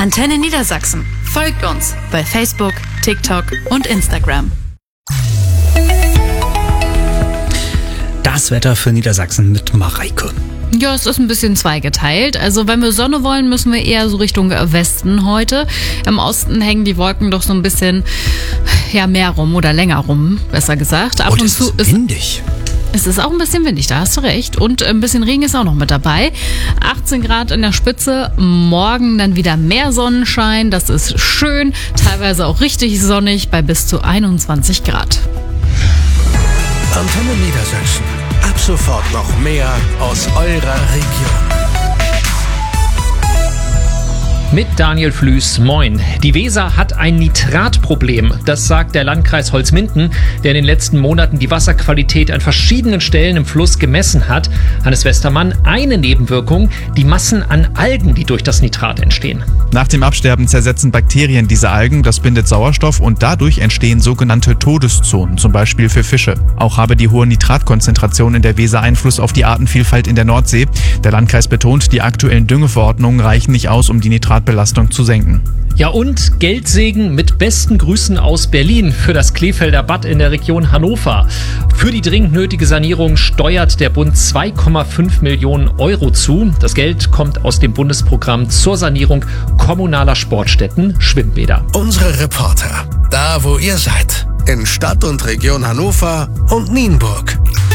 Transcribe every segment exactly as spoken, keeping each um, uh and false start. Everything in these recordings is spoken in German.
Antenne Niedersachsen. Folgt uns bei Facebook, TikTok und Instagram. Das Wetter für Niedersachsen mit Mareike. Ja, es ist ein bisschen zweigeteilt. Also wenn wir Sonne wollen, müssen wir eher so Richtung Westen heute. Im Osten hängen die Wolken doch so ein bisschen ja, mehr rum oder länger rum, besser gesagt. Ab und, und es zu ist windig. Es ist auch ein bisschen windig, da hast du recht. Und ein bisschen Regen ist auch noch mit dabei. achtzehn Grad in der Spitze, morgen dann wieder mehr Sonnenschein. Das ist schön, teilweise auch richtig sonnig bei bis zu einundzwanzig Grad. Antenne Niedersachsen. Ab sofort noch mehr aus eurer Region. Mit Daniel Flüß, moin. Die Weser hat ein Nitratproblem. Das sagt der Landkreis Holzminden, der in den letzten Monaten die Wasserqualität an verschiedenen Stellen im Fluss gemessen hat. Hannes Westermann, eine Nebenwirkung, die Massen an Algen, die durch das Nitrat entstehen. Nach dem Absterben zersetzen Bakterien diese Algen, das bindet Sauerstoff und dadurch entstehen sogenannte Todeszonen, zum Beispiel für Fische. Auch habe die hohe Nitratkonzentration in der Weser Einfluss auf die Artenvielfalt in der Nordsee. Der Landkreis betont, die aktuellen Düngeverordnungen reichen nicht aus, um die Nitratbelastung zu senken. Ja, und Geldsegen mit besten Grüßen aus Berlin für das Kleefelder Bad in der Region Hannover. Für die dringend nötige Sanierung steuert der Bund zwei Komma fünf Millionen Euro zu. Das Geld kommt aus dem Bundesprogramm zur Sanierung kommunaler Sportstätten, Schwimmbäder. Unsere Reporter, da wo ihr seid, in Stadt und Region Hannover und Nienburg.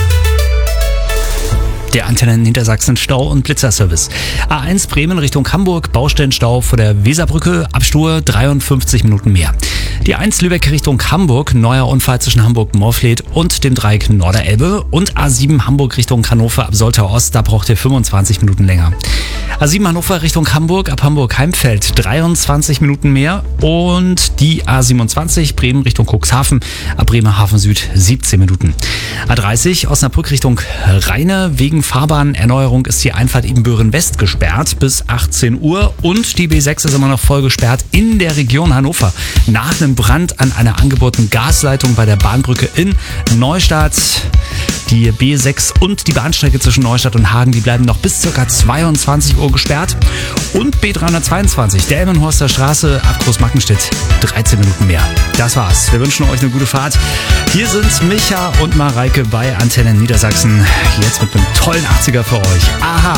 Der Antenne Niedersachsen Stau- und Blitzerservice. A eins Bremen Richtung Hamburg, Baustellenstau vor der Weserbrücke, Abstur dreiundfünfzig Minuten mehr. Die eins Lübeck Richtung Hamburg, neuer Unfall zwischen Hamburg-Morfleet und dem Dreieck Norderelbe. Und A sieben Hamburg Richtung Hannover ab Soltau Ost, da braucht ihr fünfundzwanzig Minuten länger. A sieben Hannover Richtung Hamburg ab Hamburg-Heimfeld dreiundzwanzig Minuten mehr. Und die A siebenundzwanzig Bremen Richtung Cuxhaven ab Bremerhaven Süd siebzehn Minuten. A dreißig Osnabrück Richtung Rheine, wegen Fahrbahnerneuerung ist die Einfahrt Ibbenbüren West gesperrt bis achtzehn Uhr und die B sechs ist immer noch voll gesperrt in der Region Hannover. Nach einem Brand an einer angebauten Gasleitung bei der Bahnbrücke in Neustadt. Die B sechs und die Bahnstrecke zwischen Neustadt und Hagen, die bleiben noch bis ca. zweiundzwanzig Uhr gesperrt. Und B dreihundertzweiundzwanzig, der Elmenhorster Straße ab Großmackenstedt, dreizehn Minuten mehr. Das war's. Wir wünschen euch eine gute Fahrt. Hier sind Micha und Mareike bei Antenne Niedersachsen. Jetzt mit einem tollen achtziger für euch. Aha.